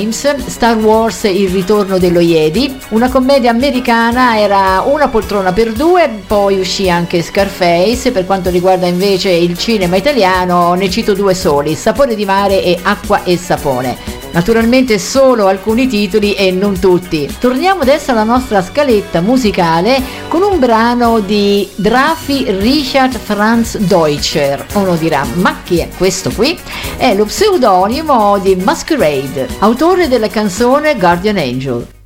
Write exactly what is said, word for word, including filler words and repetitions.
James, Star Wars Il ritorno dello Jedi, una commedia americana era Una poltrona per due, poi uscì anche Scarface. Per quanto riguarda invece il cinema italiano ne cito due soli, Sapore di mare e Acqua e sapone. Naturalmente solo alcuni titoli e non tutti. Torniamo adesso alla nostra scaletta musicale con un brano di Drafi Richard Franz Deutscher. Uno dirà, ma chi è questo qui? È lo pseudonimo di Masquerade, autore della canzone Guardian Angel.